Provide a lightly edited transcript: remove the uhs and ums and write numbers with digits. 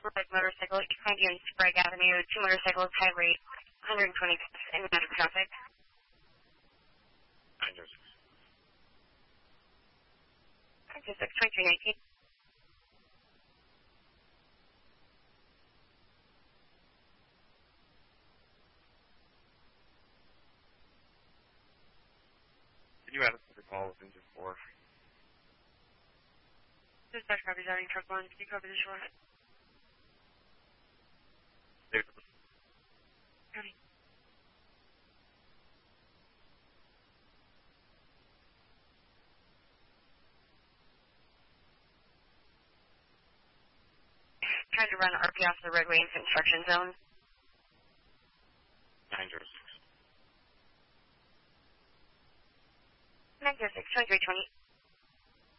overbike motorcycle, East 90 on Sprague Avenue, 2 motorcycles, high rate, 120 in and out of traffic. 906. 906, 2319. Can you add us to the call with engine 4? Dispatch copy, Darting Truck 1, can you cover the short? Copy. Trying to run RP off the roadway in construction zone. 906. 906, 2320.